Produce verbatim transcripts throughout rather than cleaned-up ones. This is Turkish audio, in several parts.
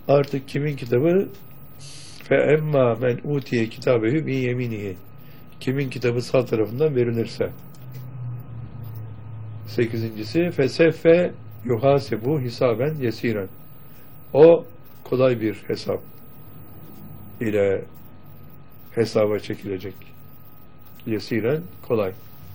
Artık kimin kitabı? Fe emma men utiye kitabehu bi yeminihi. Kimin kitabı sağ tarafından verilirse. Sekizincisi feseffe yuhasebu hisaben yesiren. O kolay bir hesap ile hesaba çekilecek. Yesiren kolay.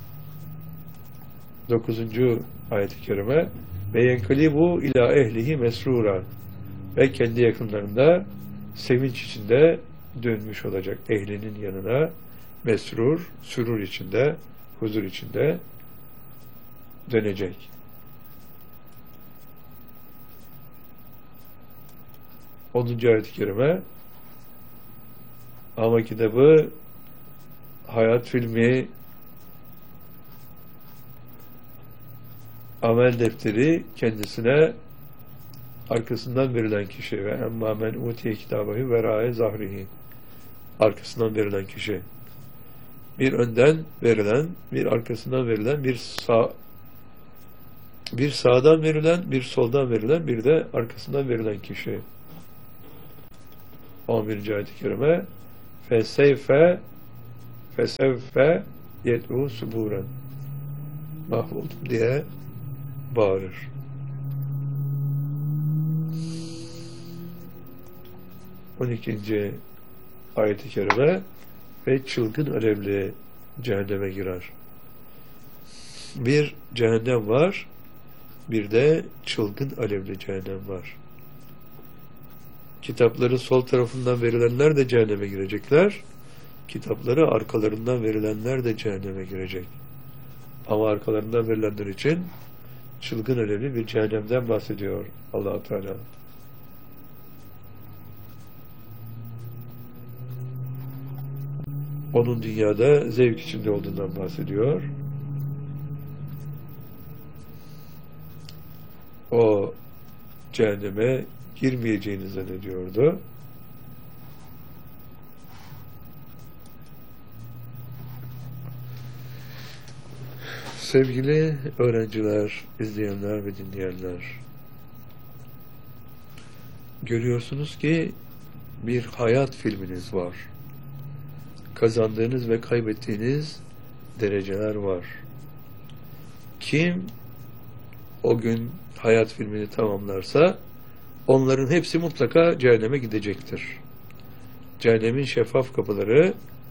Dokuzuncu ayet-i kerime ve yenkalibu ila ehlihi mesrura, ve kendi yakınlarında sevinç içinde dönmüş olacak ehlinin yanına, mesrur, sürur içinde, huzur içinde dönecek. onuncu ayet-i kerime ama kitabı, hayat filmi, amel defteri kendisine arkasından verilen kişi ve emmâ men utiye kitâbehu verâe zahrihi, arkasından verilen kişi, bir önden verilen, bir arkasından verilen, bir sağ bir sağdan verilen, bir soldan verilen, bir de arkasından verilen kişi. on birinci ayet-i kerime feseyfe fesevfe yed'u suburen, mahvoldum diye bağırır. on ikinci ayet-i kerime ve çılgın alevli cehenneme girer. Bir cehennem var, bir de çılgın alevli cehennem var. Kitapları sol tarafından verilenler de cehenneme girecekler. Kitapları arkalarından verilenler de cehenneme girecek. Ama arkalarından verilenler için çılgın alevli bir cehennemden bahsediyor Allah-u Teala. Onun dünyada zevk içinde olduğundan bahsediyor. O cehenneme girmeyeceğini zannediyordu. Sevgili öğrenciler, izleyenler ve dinleyenler, görüyorsunuz ki bir hayat filminiz var. Kazandığınız ve kaybettiğiniz dereceler var. Kim o gün hayat filmini tamamlarsa onların hepsi mutlaka cehenneme gidecektir. Cehennemin şeffaf kapıları,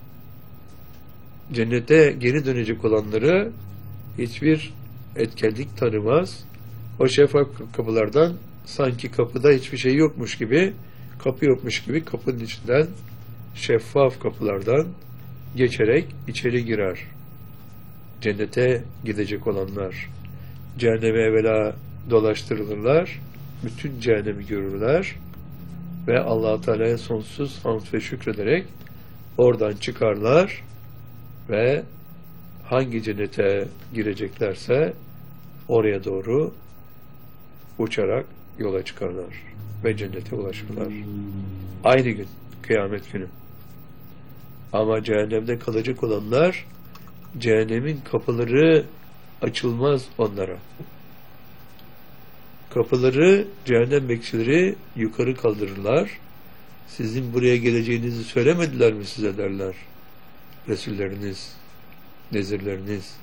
cennete geri dönecek olanları hiçbir etkenlik tanımaz. O şeffaf kapılardan sanki kapıda hiçbir şey yokmuş gibi, kapı yokmuş gibi kapının içinden, şeffaf kapılardan geçerek içeri girer. Cennete gidecek olanlar cehenneme evvela dolaştırılırlar, bütün cehennemi görürler ve Allah-u Teala'ya sonsuz hamd ve şükrederek oradan çıkarlar ve hangi cennete gireceklerse oraya doğru uçarak yola çıkarlar ve cennete ulaşırlar. Aynı gün, kıyamet günü. Ama cehennemde kalacak olanlar, cehennemin kapıları açılmaz onlara. Kapıları cehennem bekçileri yukarı kaldırırlar. Sizin buraya geleceğinizi söylemediler mi size derler. Resulleriniz, nezirleriniz.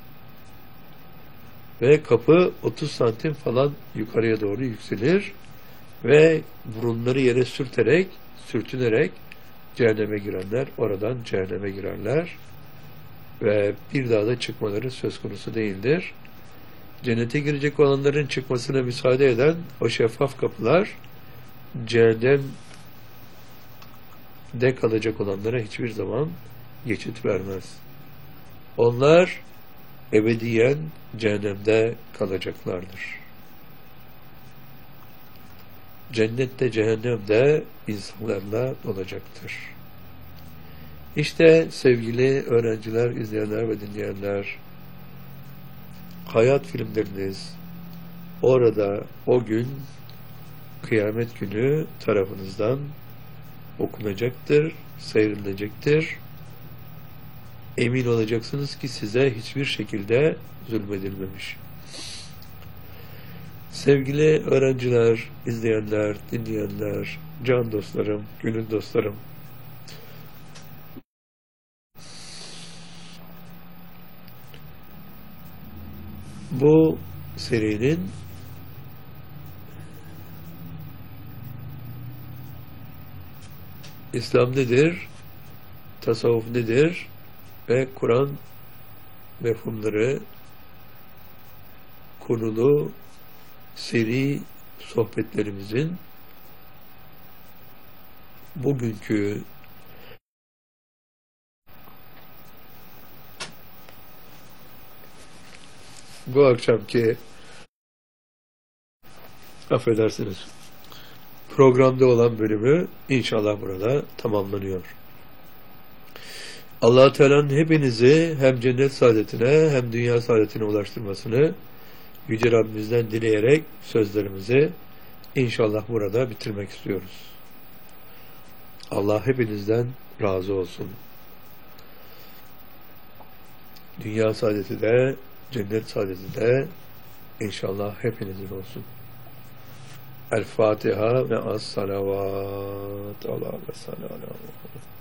Ve kapı otuz santim falan yukarıya doğru yükselir ve burunları yere sürterek, sürtünerek cehenneme girenler oradan cehenneme girerler ve bir daha da çıkmaları söz konusu değildir. Cennete girecek olanların çıkmasına müsaade eden o şeffaf kapılar cehennemde kalacak olanlara hiçbir zaman geçit vermez. Onlar ebediyen cehennemde kalacaklardır. Cennette, cehennemde insanlarla dolacaktır. İşte sevgili öğrenciler, izleyenler ve dinleyenler, hayat filmleriniz orada o gün, kıyamet günü tarafınızdan okunacaktır, seyredilecektir. Emin olacaksınız ki size hiçbir şekilde zulmedilmemiş. Sevgili öğrenciler, izleyenler, dinleyenler, can dostlarım, gönül dostlarım, bu serinin İslam nedir, tasavvuf nedir ve Kur'an mefhumları konulu seri sohbetlerimizin bugünkü bu akşamki affedersiniz programda olan bölümü inşallah burada tamamlanıyor. Allah-u Teala'nın hepinizi hem cennet saadetine hem dünya saadetine ulaştırmasını Yüce Rabbimizden dileyerek sözlerimizi inşallah burada bitirmek istiyoruz. Allah hepinizden razı olsun. Dünya saadeti de, cennet saadeti de inşallah hepinizin olsun. El Fatiha ve as-salavat. Allah ve sallallahu